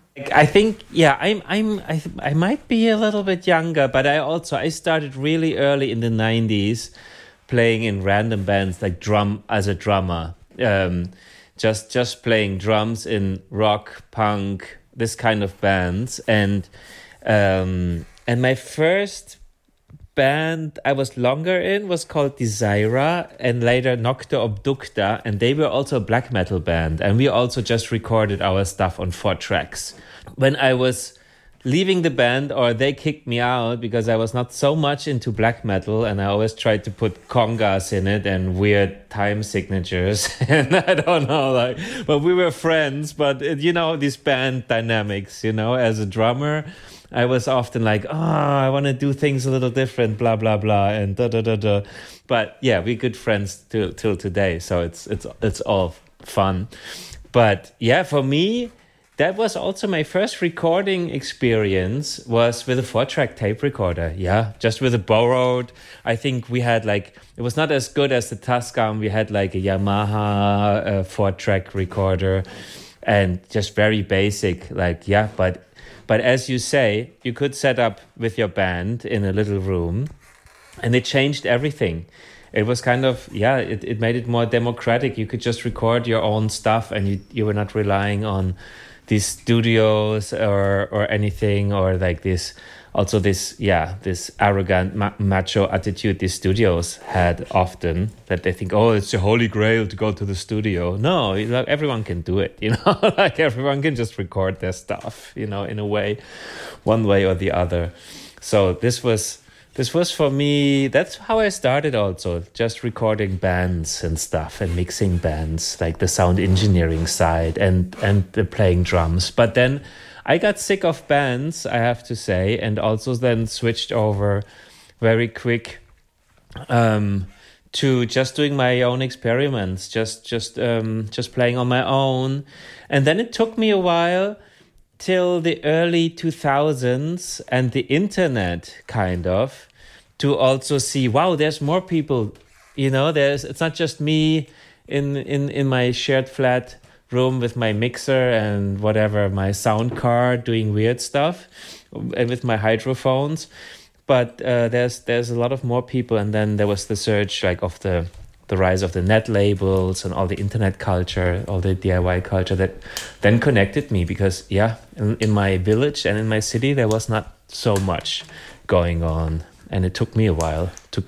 I think, yeah, I might be a little bit younger, but I started really early in the '90s, playing in random bands like drum as a drummer, just playing drums in rock, punk, this kind of bands, and my first band I was longer in was called Desira and later Nocta Obducta, and they were also a black metal band, and we also just recorded our stuff on 4 tracks. When I was leaving the band, or they kicked me out because I was not so much into black metal, and I always tried to put congas in it and weird time signatures, and I don't know, like, but we were friends, but these band dynamics, as a drummer, I was often like, I want to do things a little different, blah, blah, blah, and da, da, da, da. But yeah, we're good friends till today. So it's all fun. But yeah, for me, that was also my first recording experience was with a 4-track tape recorder. Yeah, just with a borrowed. I think we had it was not as good as the Tascam. We had like a Yamaha 4-track recorder and just very basic, But as you say, you could set up with your band in a little room, and it changed everything. It was kind of, it made it more democratic. You could just record your own stuff, and you were not relying on these studios or anything, or like this. Also this arrogant macho attitude these studios had often, that they think, it's the holy grail to go to the studio. No, everyone can do it, like everyone can just record their stuff, in a way, one way or the other. So this was for me, that's how I started also, just recording bands and stuff and mixing bands, like the sound engineering side and the playing drums. But then I got sick of bands, I have to say, and also then switched over very quick to just doing my own experiments, just playing on my own. And then it took me a while till the early 2000s and the internet kind of to also see, wow, there's more people, it's not just me in my shared flat room with my mixer and whatever, my sound card doing weird stuff, and with my hydrophones, but there's a lot of more people. And then there was the surge of the rise of the net labels and all the internet culture, all the DIY culture that then connected me, because in my village and in my city there was not so much going on, and it took me a while to